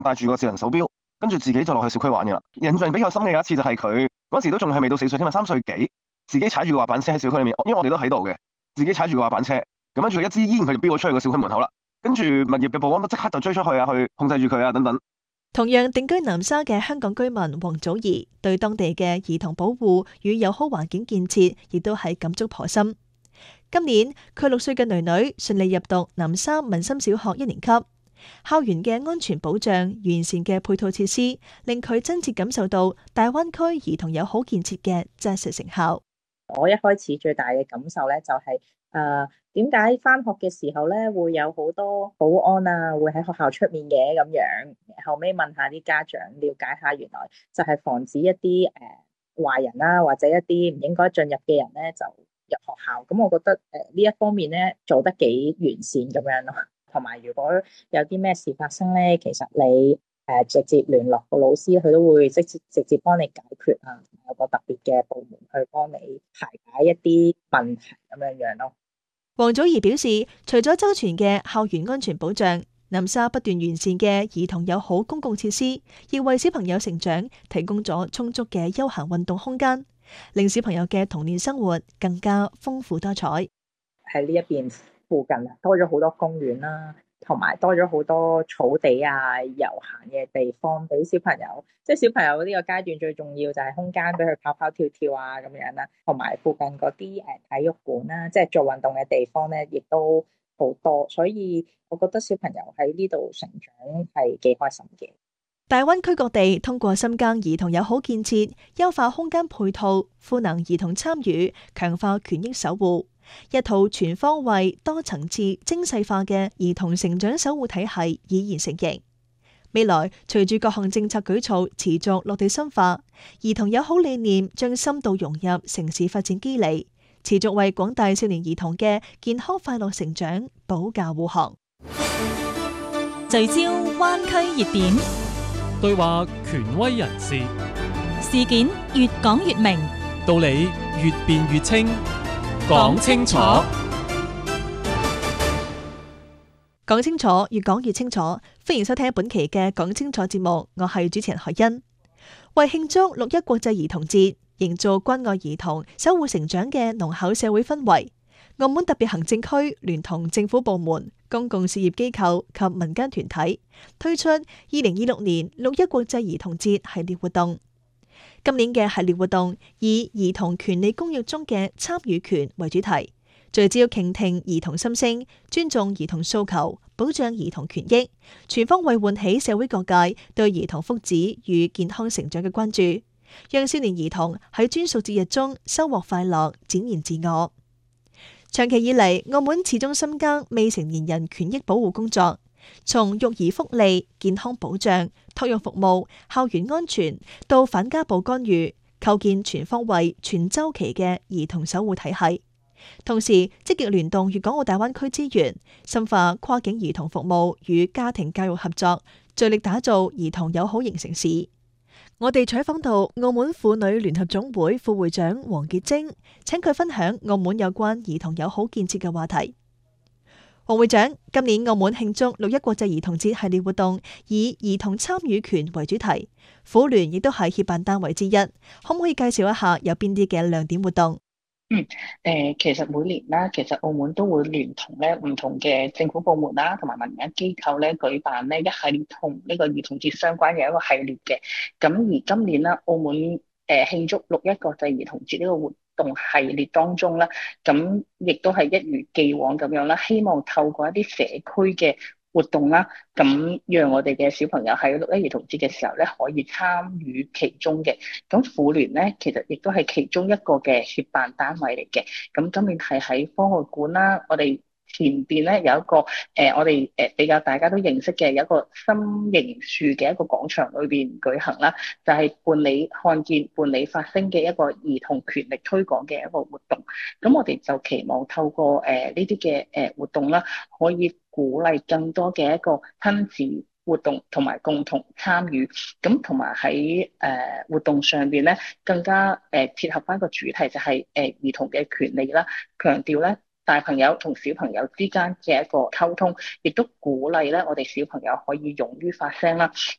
戴住個智能手錶，跟住自己就落去小區玩嘅啦。印象比較深嘅有一次就係佢嗰時都仲係未到4歲添啊，3歲幾，自己踩住個滑板車喺小區裏面，因為我哋都喺度嘅，自己踩住個滑板車，咁跟住一支煙佢就飆咗出去個小區門口啦，跟住物業嘅保安都即刻就追出去啊，去控制住佢啊等等。 同樣定居南沙嘅香港居民黃祖兒對當地嘅兒童保護與友好環境建設亦都係感觸頗深。今年佢6歲嘅女女順利入讀南沙民心小學1年級，校園嘅安全保障、完善嘅配套設施，令佢真切感受到大灣區兒童友好建設嘅紮實成效。 我一開始最大嘅感受咧就係點解返學嘅時候咧會有好多保安啊，會喺學校出面嘅咁樣。後尾問下啲家長，了解下原來就係防止一啲壞人啦，或者一啲唔應該進入嘅人咧就入學校。咁我覺得呢一方面咧做得幾完善咁樣咯。同埋如果有啲咩事發生咧，其實你直接聯絡個老師，佢都會直接幫你解決啊，有個特別嘅部門去幫你排解一啲問題咁樣咯。 黃祖兒表示，除咗周全嘅校園安全保障，南沙不斷完善嘅兒童友好公共設施，亦為小朋友成長提供咗充足嘅休閒運動空間，令小朋友嘅童年生活更加豐富多彩。 喺呢一邊附近多咗好多公園啦，同埋多咗好多草地啊、遊閒嘅地方俾小朋友。即係小朋友呢個階段最重要就係空間俾佢跑跑跳跳啊咁樣啦，同埋附近嗰啲體育館啦，即係做運動嘅地方咧，亦都好多。所以我覺得小朋友喺呢度成長係幾開心嘅。 大灣區各地通過深耕兒童友好建設，優化空間配套，賦能兒童參與，強化權益守護，一套全方位、多層次、精細化嘅兒童成長守護體系已然成型。未來隨住各項政策舉措持續落地深化，兒童友好理念將深度融入城市發展機理，持續為廣大少年兒童嘅健康快樂成長保駕護航。 聚焦灣區熱點， 對話權威人士， 事件越講越明， 道理越辯越清，講清楚。 講清楚，越講越清楚。歡迎收聽本期嘅講清楚節目，我係主持人海欣。為慶祝6·1國際兒童節，營造關愛兒童、守護成長嘅濃厚社會氛圍，澳門特別行政區聯同政府部門、公共事業機構及民間團體推出2026年6·1國際兒童節系列活動。今年嘅系列活動以兒童權利公約中嘅參與權為主題，聚焦傾聽兒童心聲，尊重兒童訴求，保障兒童權益，全方位喚起社會各界對兒童福祉與健康成長嘅關注，讓少年兒童喺專屬節日中收穫快樂，展現自我。長期以嚟，澳門始終深耕未成年人權益保護工作，從育兒福利、健康保障、托育服務、校園安全到反家暴干預，構建全方位、全周期嘅兒童守護體系。同時，積極聯動粵港澳大灣區資源，深化跨境兒童服務與家庭教育合作，聚力打造兒童友好型城市。我哋採訪到澳門婦女聯合總會副會長黃潔貞，請佢分享澳門有關兒童友好建設嘅話題。黃會長，今年澳門慶祝6·1國際兒童節系列活動，以兒童參與權為主題，婦聯亦都係協辦單位之一，可唔可以介紹一下有邊啲嘅亮點活動？ 其實每年啦，其實澳門都會聯同咧唔同嘅政府部門啦，同埋民間機構咧舉辦呢一系列同呢個兒童節相關嘅一個系列嘅。咁而今年啦，澳門慶祝6·1國際兒童節呢個活動系列當中啦，咁亦都係一如既往咁樣啦，希望透過一啲社區嘅活動啦，咁讓我哋嘅小朋友喺6·1兒童節嘅時候咧，可以參與其中嘅。咁婦聯咧，其實亦都係其中一個嘅協辦單位嚟嘅。咁今年係喺科學館啦，我哋前邊咧有一個我哋比較大家都認識嘅有一個心形樹嘅一個廣場裏邊舉行啦，就係伴你看見、伴你發聲嘅一個兒童權力推廣嘅一個活動。咁我哋就期望透過呢啲嘅活動啦，可以鼓勵更多嘅一個親子活動同埋共同參與，咁同埋喺活動上邊咧更加切合翻個主題，就係兒童嘅權利啦，強調咧大朋友同小朋友之間嘅一個溝通，亦都鼓勵咧我哋小朋友可以勇於發聲啦，